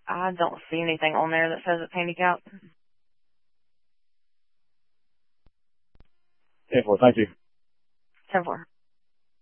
I don't see anything on there that says it's handicapped. 10-4, thank you. 10-4.